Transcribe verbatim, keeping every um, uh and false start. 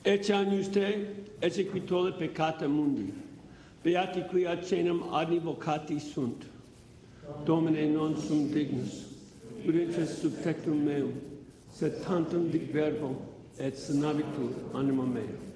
Ecce agnus te, ecce qui tollit peccata mundi. Beati qui ad cenam adni vocati sunt. Domine non sum dignus, urinces sub tectum meum, sed tantum dic verbo et sanabitur anima mea.